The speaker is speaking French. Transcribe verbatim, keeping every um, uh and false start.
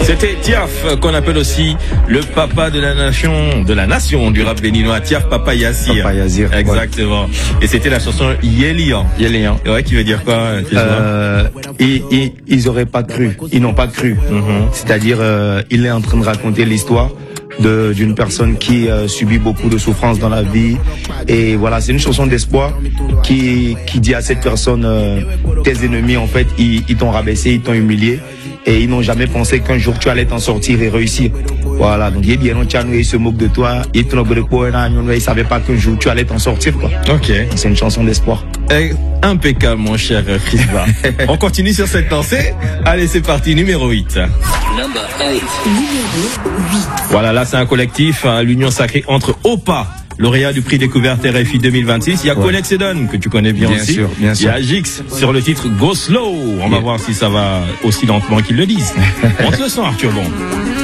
C'était Tiaf, qu'on appelle aussi le papa de la nation, de la nation du rap béninois, Tiaf Papa Yassir. Papa Yassir. Exactement. Ouais. Et c'était la chanson Yélian. Yélian. Ouais, qui veut dire quoi? euh, ils, ils, ils auraient pas cru. Ils n'ont pas cru. Mm-hmm. C'est-à-dire, euh, il est en train de raconter l'histoire de d'une personne qui euh, subit beaucoup de souffrances dans la vie, et voilà, c'est une chanson d'espoir qui qui dit à cette personne euh, tes ennemis en fait ils, ils t'ont rabaissé, ils t'ont humilié, et ils n'ont jamais pensé qu'un jour tu allais t'en sortir et réussir. Voilà, donc il dit non, ils se moquent de toi, ils te ils savaient pas qu'un jour tu allais t'en sortir, quoi. Ok, c'est une chanson d'espoir. Eh, impeccable, mon cher Chrisba. On continue sur cette lancée. Allez, c'est parti, numéro huit. Voilà, là c'est un collectif, hein, l'union sacrée entre Opa, lauréat du prix découverte R F I deux mille vingt-six. Il y a ouais. Connect Sedon, que tu connais bien, bien aussi. Sûr, bien sûr. Il y a Gix sur le titre Go Slow. On yeah. va voir si ça va aussi lentement qu'ils le disent. On te le sent, Arthur Bon.